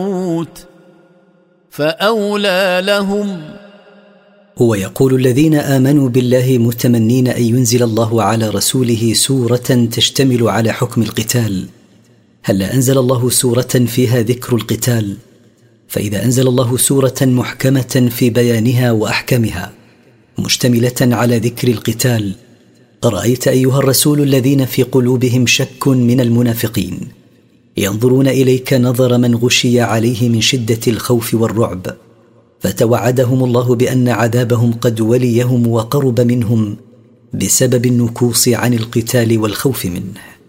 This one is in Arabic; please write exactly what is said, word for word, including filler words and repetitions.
فأولى لهم. هو يقول الذين آمنوا بالله متمنين أن ينزل الله على رسوله سورة تشتمل على حكم القتال. هل أنزل الله سورة فيها ذكر القتال؟ فإذا أنزل الله سورة محكمة في بيانها وأحكامها مشتملة على ذكر القتال، رأيت أيها الرسول الذين في قلوبهم شك من المنافقين ينظرون إليك نظر من غشي عليه من شدة الخوف والرعب، فتوعدهم الله بأن عذابهم قد وليهم وقرب منهم بسبب النكوص عن القتال والخوف منه.